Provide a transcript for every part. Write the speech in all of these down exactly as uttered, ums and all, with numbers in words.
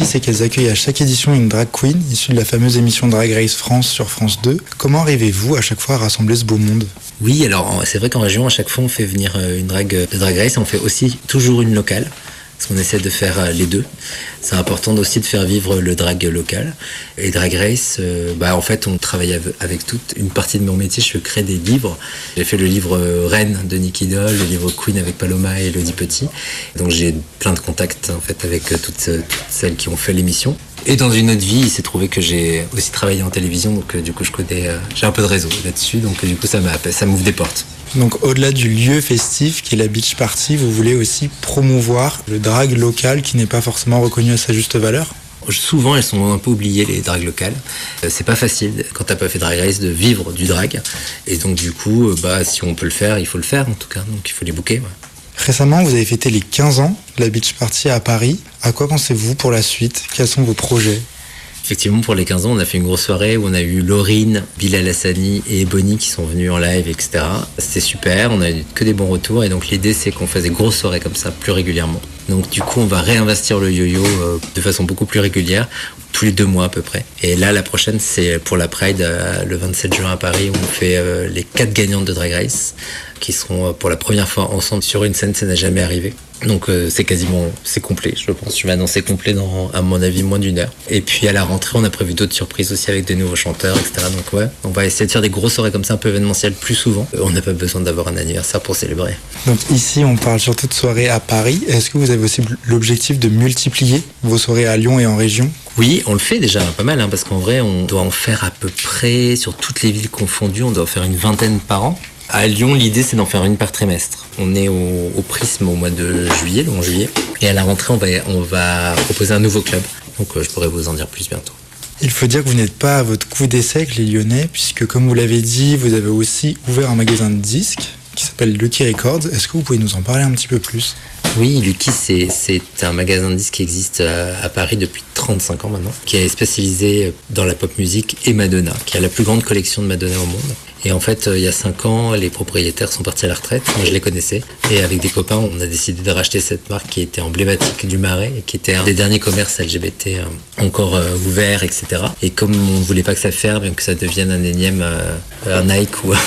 aussi, c'est qu'elles accueillent à chaque édition une drag queen issue de la fameuse émission Drag Race France sur France deux. Comment arrivez-vous à chaque fois à rassembler ce beau monde ? Oui, alors c'est vrai qu'en région, à chaque fois, on fait venir une drag de Drag Race. On fait aussi toujours une locale, parce qu'on essaie de faire les deux. C'est important aussi de faire vivre le drag local. Et Drag Race, euh, bah en fait, on travaille avec toute une partie de mon métier. Je crée des livres. J'ai fait le livre Reine de Nicky Doll, le livre Queen avec Paloma et Elodie Petit. Donc j'ai plein de contacts en fait avec toutes, toutes celles qui ont fait l'émission. Et dans une autre vie, il s'est trouvé que j'ai aussi travaillé en télévision, donc euh, du coup je connais, euh, j'ai un peu de réseau là-dessus, donc euh, du coup ça m'a, ça m'ouvre des portes. Donc au-delà du lieu festif qui est la beach party, vous voulez aussi promouvoir le drag local qui n'est pas forcément reconnu à sa juste valeur ? Souvent elles sont un peu oubliées, les drags locales. Euh, c'est pas facile quand t'as pas fait Drag Race de vivre du drag, et donc du coup euh, bah si on peut le faire, il faut le faire en tout cas, donc il faut les booker. Ouais. Récemment, vous avez fêté les quinze ans de la beach party à Paris. À quoi pensez-vous pour la suite ? Quels sont vos projets ? Effectivement, pour les quinze ans, on a fait une grosse soirée où on a eu Laurine, Bilal Hassani et Bonnie qui sont venus en live, et cetera. C'était super, on a eu que des bons retours, et donc l'idée c'est qu'on fasse des grosses soirées comme ça plus régulièrement. Donc du coup, on va réinvestir le yo-yo euh, de façon beaucoup plus régulière, tous les deux mois à peu près. Et là, la prochaine, c'est pour la Pride, euh, le vingt-sept juin à Paris, où on fait euh, les quatre gagnantes de Drag Race, qui seront euh, pour la première fois ensemble sur une scène, ça n'a jamais arrivé. Donc euh, c'est quasiment, c'est complet, je pense. Je vais annoncer complet dans, à mon avis, moins d'une heure. Et puis à la rentrée, on a prévu d'autres surprises aussi avec des nouveaux chanteurs, et cetera. Donc ouais, on va essayer de faire des grosses soirées comme ça, un peu événementielles, plus souvent. Euh, on n'a pas besoin d'avoir un anniversaire pour célébrer. Donc ici, on parle surtout de soirées à Paris. Est-ce que vous avez aussi l'objectif de multiplier vos soirées à Lyon et en région ? Oui, on le fait déjà pas mal, hein, parce qu'en vrai, on doit en faire à peu près, sur toutes les villes confondues, on doit en faire une vingtaine par an. À Lyon, l'idée, c'est d'en faire une par trimestre. On est au, au Prisme au mois de juillet, le onze juillet. Et à la rentrée, on va, on va proposer un nouveau club. Donc, euh, je pourrais vous en dire plus bientôt. Il faut dire que vous n'êtes pas à votre coup d'essai avec les Lyonnais, puisque, comme vous l'avez dit, vous avez aussi ouvert un magasin de disques qui s'appelle Lucky Records. Est-ce que vous pouvez nous en parler un petit peu plus ? Oui, Lucky, c'est, c'est un magasin de disques qui existe à, à Paris depuis trente-cinq ans maintenant, qui est spécialisé dans la pop musique et Madonna, qui a la plus grande collection de Madonna au monde. Et en fait, euh, il y a cinq ans, les propriétaires sont partis à la retraite. Moi, je les connaissais. Et avec des copains, on a décidé de racheter cette marque qui était emblématique du Marais et qui était un des derniers commerces L G B T euh, encore euh, ouverts, et cetera. Et comme on ne voulait pas que ça ferme, que ça devienne un énième euh, un Nike ou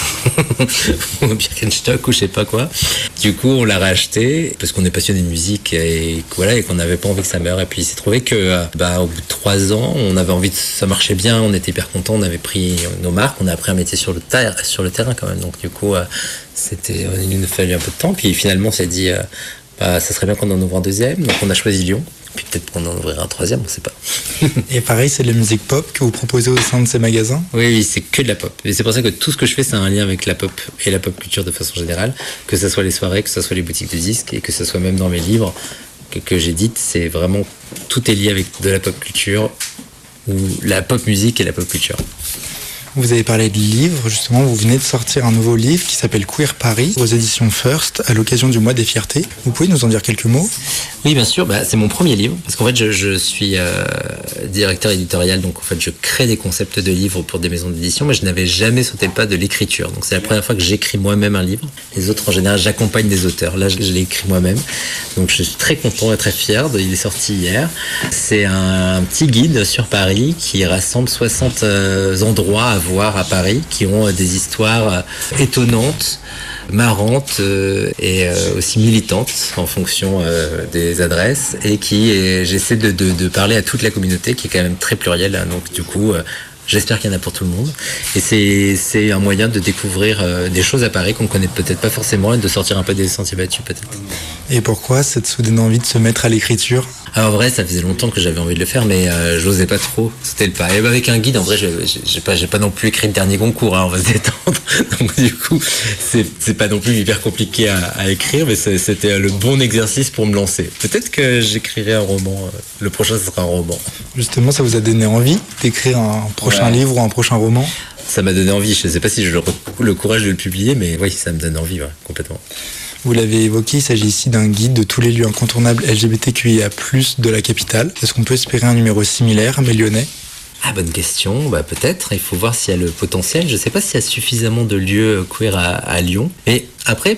un Birkenstock ou je sais pas quoi, du coup, on l'a racheté parce qu'on est passionné de musique et, voilà, et qu'on n'avait pas envie que ça meure. Et puis, il s'est trouvé que, euh, bah, au bout de trois ans, on avait envie de, ça marchait bien, on était hyper contents, on avait pris nos marques, on a appris un métier sur le tas. sur le terrain quand même, donc du coup euh, c'était, il nous fallait un peu de temps, puis finalement on s'est dit euh, bah, ça serait bien qu'on en ouvre un deuxième, donc on a choisi Lyon, puis peut-être qu'on en ouvrira un troisième, on sait pas. Et pareil, c'est de la musique pop que vous proposez au sein de ces magasins ? Oui, oui, c'est que de la pop, et c'est pour ça que tout ce que je fais c'est un lien avec la pop et la pop culture de façon générale, que ce soit les soirées, que ce soit les boutiques de disques, et que ce soit même dans mes livres que, que j'édite, c'est vraiment, tout est lié avec de la pop culture, ou la pop musique et la pop culture. Vous avez parlé de livres, justement, vous venez de sortir un nouveau livre qui s'appelle Queer Paris, aux éditions First, à l'occasion du mois des fiertés. Vous pouvez nous en dire quelques mots ? Oui, bien sûr, bah, c'est mon premier livre, parce qu'en fait, je, je suis euh, directeur éditorial, donc en fait, je crée des concepts de livres pour des maisons d'édition, mais je n'avais jamais sauté le pas de l'écriture. Donc c'est la première fois que j'écris moi-même un livre. Les autres, en général, j'accompagne des auteurs. Là, je, je l'ai écrit moi-même. Donc je suis très content et très fier. De, il est sorti hier. C'est un, un petit guide sur Paris qui rassemble soixante euh, endroits à voir à Paris, qui ont euh, des histoires euh, étonnantes, marrantes euh, et euh, aussi militantes en fonction euh, des adresses, et qui et j'essaie de, de, de parler à toute la communauté qui est quand même très plurielle, hein, donc du coup euh, j'espère qu'il y en a pour tout le monde, et c'est, c'est un moyen de découvrir euh, des choses à Paris qu'on connaît peut-être pas forcément et de sortir un peu des sentiers battus peut-être. Et pourquoi cette soudaine envie de se mettre à l'écriture ? Alors, en vrai, ça faisait longtemps que j'avais envie de le faire, mais euh, j'osais pas trop. C'était le pas. Et avec un guide, en vrai, j'ai, j'ai pas, j'ai pas non plus écrit le dernier concours, hein, on va se détendre. Donc, du coup, c'est, c'est pas non plus hyper compliqué à, à écrire, mais c'est, c'était le bon exercice pour me lancer. Peut-être que j'écrirai un roman. Le prochain, ce sera un roman. Justement, ça vous a donné envie d'écrire un prochain ouais. livre ou un prochain roman ? Ça m'a donné envie. Je sais pas si j'ai le, le courage de le publier, mais oui, ça me donne envie, ouais, complètement. Vous l'avez évoqué, il s'agit ici d'un guide de tous les lieux incontournables L G B T Q I A plus, de la capitale. Est-ce qu'on peut espérer un numéro similaire, mais lyonnais ? Ah, bonne question. Bah, peut-être. Il faut voir s'il y a le potentiel. Je ne sais pas s'il y a suffisamment de lieux queer à, à Lyon. Mais après,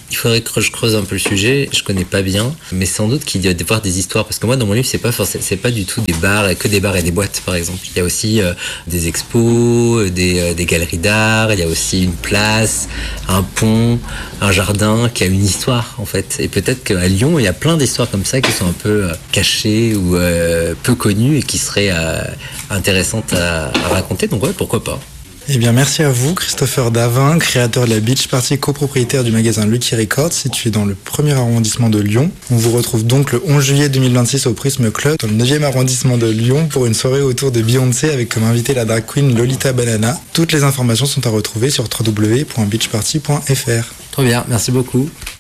Il faudrait que je creuse un peu le sujet, je connais pas bien, mais sans doute qu'il doit y avoir des histoires, parce que moi dans mon livre c'est pas forcément, c'est pas du tout des bars, que des bars et des boîtes par exemple. Il y a aussi euh, des expos, des, euh, des galeries d'art, il y a aussi une place, un pont, un jardin qui a une histoire en fait. Et peut-être qu'à Lyon il y a plein d'histoires comme ça qui sont un peu euh, cachées ou euh, peu connues et qui seraient euh, intéressantes à, à raconter, donc ouais, pourquoi pas. Eh bien, merci à vous, Christopher Davin, créateur de la Beach Party, copropriétaire du magasin Lucky Records, situé dans le premier arrondissement de Lyon. On vous retrouve donc le onze juillet deux mille vingt-six au Prisme Club, dans le neuvième arrondissement de Lyon, pour une soirée autour de Beyoncé avec comme invité la drag queen Lolita Banana. Toutes les informations sont à retrouver sur w w w point beach party point f r. Trop bien, merci beaucoup.